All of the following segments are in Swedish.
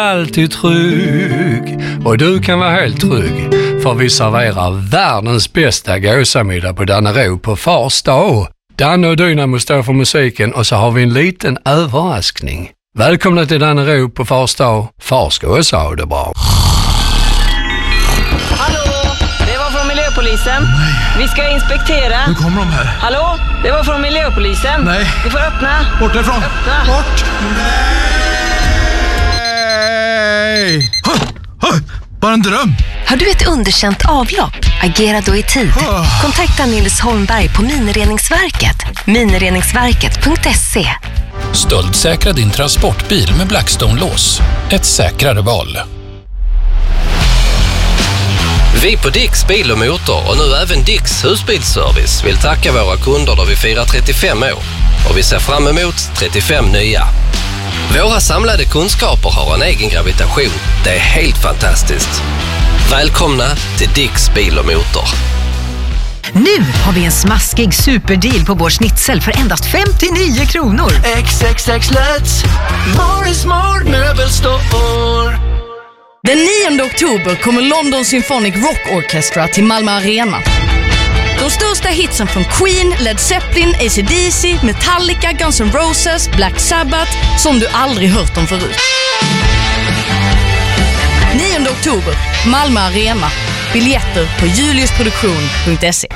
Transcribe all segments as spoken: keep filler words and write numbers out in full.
Alltid trygg, och du kan vara helt trygg, för vi serverar världens bästa gåsamiddag på Dannero på Fars dag. Danne och Dynamo står för musiken och så har vi en liten överraskning. Välkomna till Dannero på Fars dag. Fars gåsa ha det bra. Hallå, det var från miljöpolisen. Nej. Vi ska inspektera. Nu kommer de här. Hallå, det var från miljöpolisen. Nej. Ni får öppna. Bort därifrån. Öppna. Bort. Nej. Bara en dröm. Har du ett underkänt avlopp? Agera då i tid. Kontakta Nils Holmberg på Minireningsverket. minireningsverket punkt se. Stöldsäkra din transportbil med Blackstone-lås. Ett säkrare val. Vi på Dicks Bil och Motor och nu även Dicks Husbilsservice vill tacka våra kunder då vi firar trettiofem år. Och vi ser fram emot trettiofem nya. Våra samlade kunskaper har en egen gravitation. Det är helt fantastiskt. Välkomna till Dicks Bil och Motor. Nu har vi en smaskig superdeal på vår schnitzel för endast femtionio kronor. X X X Let's Morris Mord Möbelstore. Den nionde oktober kommer London Symphonic Rock Orchestra till Malmö Arena. De största hitsen från Queen, Led Zeppelin, A C D C, Metallica, Guns N' Roses, Black Sabbath som du aldrig hört om förut. nionde oktober, Malmö Arena. Biljetter på juliusproduktion punkt se.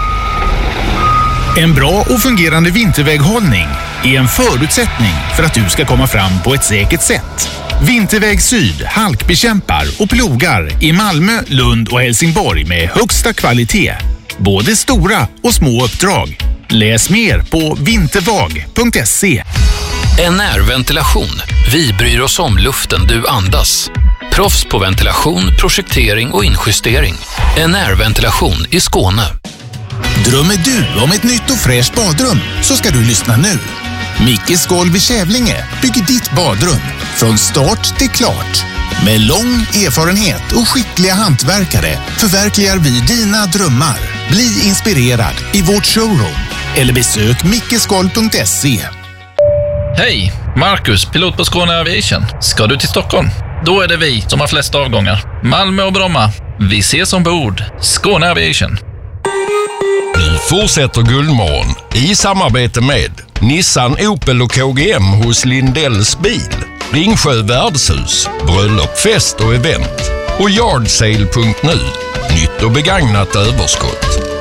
En bra och fungerande vinterväghållning är en förutsättning för att du ska komma fram på ett säkert sätt. Vinterväg Syd halkbekämpar och plogar i Malmö, Lund och Helsingborg med högsta kvalitet. Både stora och små uppdrag. Läs mer på vintervag punkt se. N R-ventilation. Vi bryr oss om luften du andas. Proffs på ventilation, projektering och injustering. N R-ventilation i Skåne. Drömmer du om ett nytt och fräscht badrum så ska du lyssna nu. Mickes golv i Kävlinge bygger ditt badrum från start till klart. Med lång erfarenhet och skickliga hantverkare förverkligar vi dina drömmar. Bli inspirerad i vårt showroom eller besök mickesgolv punkt se. Hej, Marcus, pilot på Skåne Aviation. Ska du till Stockholm? Då är det vi som har flest avgångar. Malmö och Bromma. Vi ses ombord. Skåne Aviation. Vi fortsätter Guldmorgon i samarbete med Nissan, Opel och K G M hos Lindells bil, Ringsjö värdshus, bröllop, fest och event och yardsale punkt nu. Nytt och begagnat överskott.